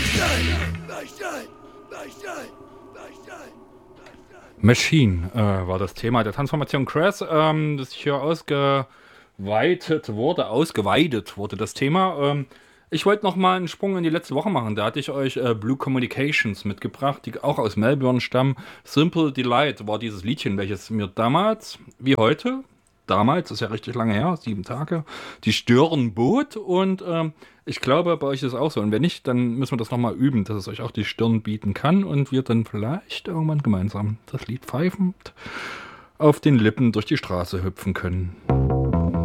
Machine war das Thema der Transformation Crash, das hier ausgeweitet wurde das Thema. Ich wollte noch mal einen Sprung in die letzte Woche machen. Da hatte ich euch Blue Communications mitgebracht, die auch aus Melbourne stammen. Simple Delight war dieses Liedchen, welches mir damals, wie heute, damals, ist ja richtig lange her, 7 Tage, die Stirn bot. Und ich glaube, bei euch ist es auch so. Und wenn nicht, dann müssen wir das nochmal üben, dass es euch auch die Stirn bieten kann und wir dann vielleicht irgendwann gemeinsam das Lied pfeifend auf den Lippen durch die Straße hüpfen können.